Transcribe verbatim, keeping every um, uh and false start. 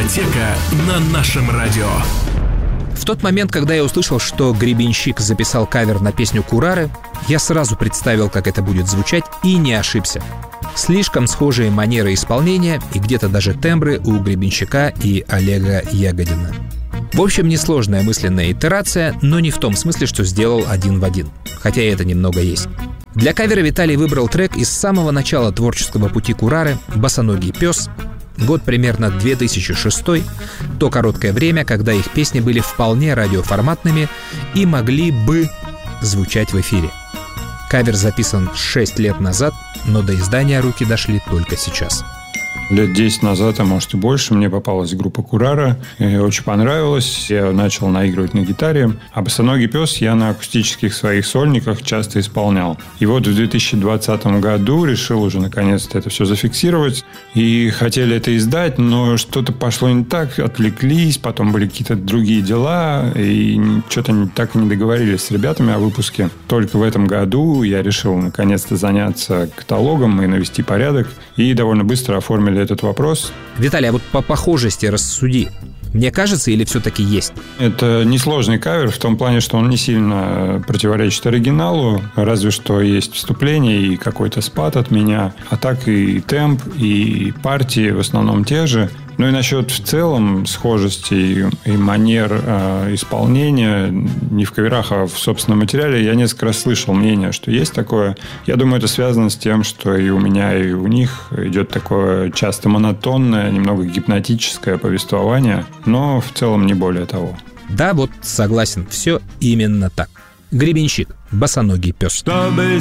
Дискотека на нашем радио. В тот момент, когда я услышал, что Гребенщик записал кавер на песню «Курары», я сразу представил, как это будет звучать, и не ошибся. Слишком схожие манеры исполнения и где-то даже тембры у Гребенщика и Олега Ягодина. В общем, несложная мысленная итерация, но не в том смысле, что сделал один в один. Хотя и это немного есть. Для кавера Виталий выбрал трек из самого начала творческого пути Курары «Босоногий пес». Год примерно две тысячи шестой, то короткое время, когда их песни были вполне радиоформатными и могли бы звучать в эфире. Кавер записан шесть лет назад, но до издания руки дошли только сейчас. Лет десять назад, а может и больше, мне попалась группа «Курара». Ей очень понравилось. Я начал наигрывать на гитаре. А «Босоногий пес» я на акустических своих сольниках часто исполнял. И вот в две тысячи двадцатом году решил уже наконец-то это все зафиксировать. И хотели это издать, но что-то пошло не так. Отвлеклись, потом были какие-то другие дела. И что-то так и не договорились с ребятами о выпуске. Только в этом году я решил наконец-то заняться каталогом и навести порядок. И довольно быстро оформили этот вопрос. Виталий, а вот по похожести рассуди. Мне кажется, или все-таки есть? Это несложный кавер в том плане, что он не сильно противоречит оригиналу. Разве что есть вступление и какой-то спад от меня. А так и темп, и партии в основном те же. Ну и насчет в целом схожести и, и манер э, исполнения не в каверах, а в собственном материале, я несколько раз слышал мнение, что есть такое. Я думаю, это связано с тем, что и у меня, и у них идет такое часто монотонное, немного гипнотическое повествование, но в целом не более того. Да, вот согласен, все именно так. Гребенщик, «Босоногий пес». Чтобы